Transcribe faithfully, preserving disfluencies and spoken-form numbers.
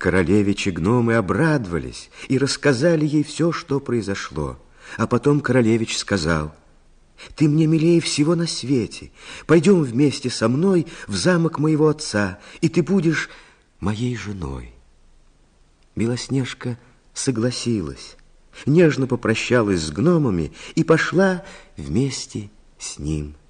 Королевич и гномы обрадовались и рассказали ей все, что произошло. А потом королевич сказал: «Ты мне милее всего на свете. Пойдем вместе со мной в замок моего отца, и ты будешь моей женой». Белоснежка согласилась, нежно попрощалась с гномами и пошла вместе с ним.